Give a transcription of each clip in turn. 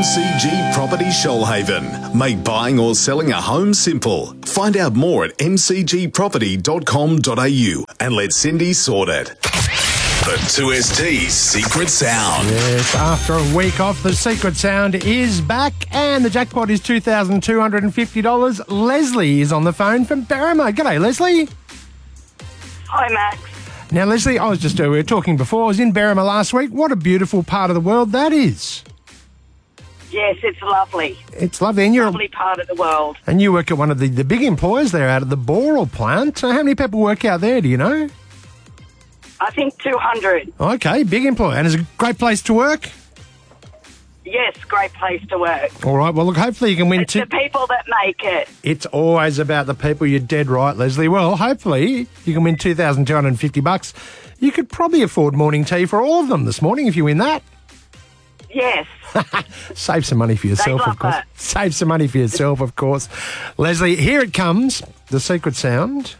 MCG Property Shoalhaven. Make buying or selling a home simple. Find out more at mcgproperty.com.au and let Cindy sort it. The 2ST's Secret Sound. Yes, after a week off, the Secret Sound is back and the jackpot is $2,250. Leslie is on the phone from Berrima. G'day, Leslie. Hi, Max. Now, Leslie, we were talking before, I was in Berrima last week. What a beautiful part of the world that is. Yes, it's lovely. It's lovely. And you're Lovely part of the world. And you work at one of the big employers there out at the Boral plant. So how many people work out there, do you know? I think 200. Okay, big employer. And it's a great place to work? Yes, great place to work. All right, well, look, hopefully you can win It's the people that make it. It's always about the people. You're dead right, Leslie. Well, hopefully you can win $2,250. You could probably afford morning tea for all of them this morning if you win that. Yes. Save some money for yourself, of course. that. Save some money for yourself, of course. Leslie, here it comes, the secret sound.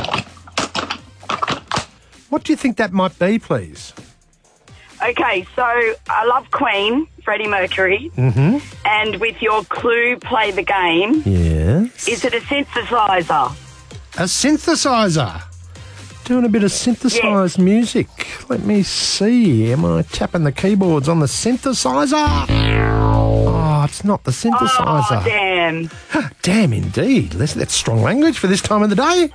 What do you think that might be, please? Okay, so I love Queen, Freddie Mercury. Mm-hmm. And with your clue, play the game. Yes. Is it a synthesizer? A synthesizer. Doing a bit of synthesised music. Let me see. Am I tapping the keyboards on the synthesizer? Oh, it's not the synthesizer. Oh, damn. Damn, indeed. Leslie, that's strong language for this time of the day.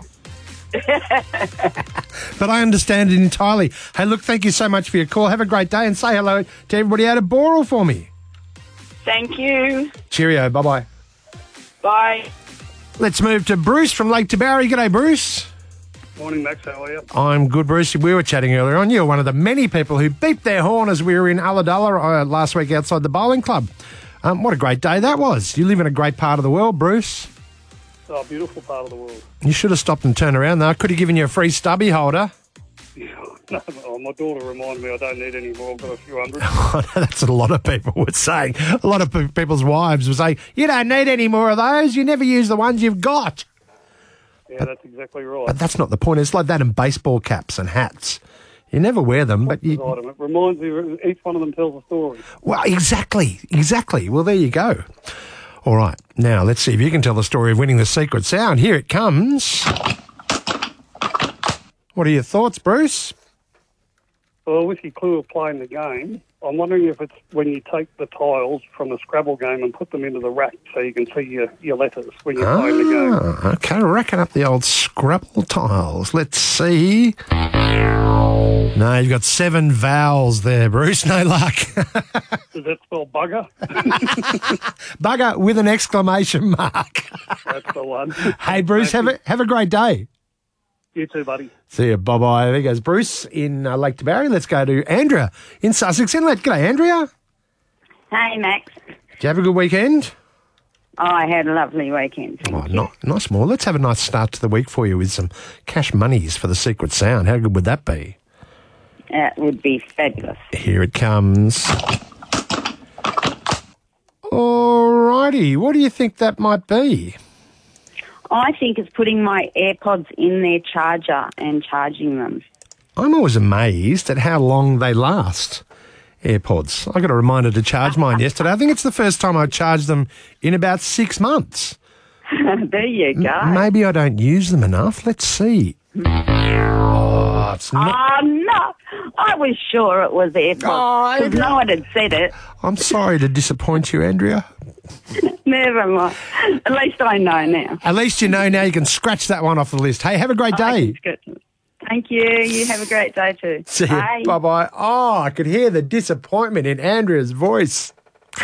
But I understand it entirely. Hey, look, thank you so much for your call. Have a great day and say hello to everybody out of Boral for me. Thank you. Cheerio. Bye-bye. Bye. Let's move to Bruce from Lake Tabarry. G'day, Bruce. Morning, Max. How are you? I'm good, Bruce. We were chatting earlier on. You're one of the many people who beeped their horn as we were in Ulladulla last week outside the bowling club. What a great day that was. You live in a great part of the world, Bruce. Oh, a beautiful part of the world. You should have stopped and turned around, though. I could have given you a free stubby holder. No, my daughter reminded me I don't need any more. I've got a few hundred. That's what a lot of people were saying. A lot of people's wives were saying, you don't need any more of those. You never use the ones you've got. Yeah, that's exactly right. But that's not the point. It's like that in baseball caps and hats. You never wear them, but you... It reminds me, each one of them tells a story. Well, exactly. Well, there you go. All right, now let's see if you can tell the story of winning the secret sound. Here it comes. What are your thoughts, Bruce? Well, with your clue of playing the game, I'm wondering if it's when you take the tiles from the Scrabble game and put them into the rack so you can see your letters when you're playing the game. Okay, racking up the old Scrabble tiles. Let's see. No, you've got 7 vowels there, Bruce. No luck. Does that spell bugger? Bugger with an exclamation mark. That's the one. Hey, Bruce, have a great day. You too, buddy. See you. Bye-bye. There goes Bruce in Lake Tabarry. Let's go to Andrea in Sussex Inlet. G'day, Andrea. Hey, Max. Did you have a good weekend? Oh, I had a lovely weekend. Thank you. Nice more. Let's have a nice start to the week for you with some cash monies for the secret sound. How good would that be? It would be fabulous. Here it comes. All righty. What do you think that might be? I think it's putting my AirPods in their charger and charging them. I'm always amazed at how long they last, AirPods. I got a reminder to charge mine yesterday. I think it's the first time I charged them in about 6 months. There you go. Maybe I don't use them enough. Let's see. Oh, it's not... Oh, no. I was sure it was AirPods because no one had said it. I'm sorry to disappoint you, Andrea. Never mind. At least I know now. At least you know now. You can scratch that one off the list. Hey, have a great day. Thank you. You have a great day too. See Bye. you. Bye-bye. Oh, I could hear the disappointment in Andrea's voice.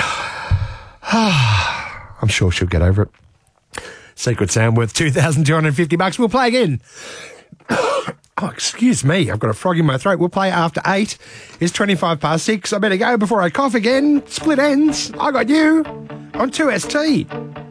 I'm sure she'll get over it. Secret sound worth $2,250. We'll play again. Oh, excuse me. I've got a frog in my throat. We'll play after 8. It's 6:25. I better go before I cough again. Split ends. I got you on 2ST.